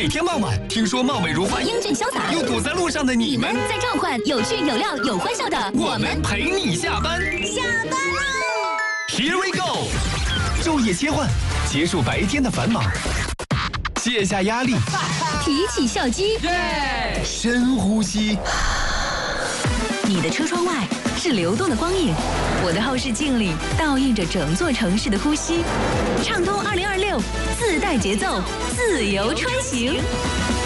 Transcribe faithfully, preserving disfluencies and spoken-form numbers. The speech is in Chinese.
天傍晚，听说貌美如花、 英俊潇洒又堵在路上的你们， 在召唤有趣有料有欢笑的我们陪你下班。 下班喽 ！Here we go！ 昼夜切换，结束白天的繁忙，卸下压力， 提起笑肌， 耶！深呼吸。 你的车窗外是流动的光影，我的后视镜里倒映着整座城市的呼吸。畅通二零二六，自带节奏，自由穿行。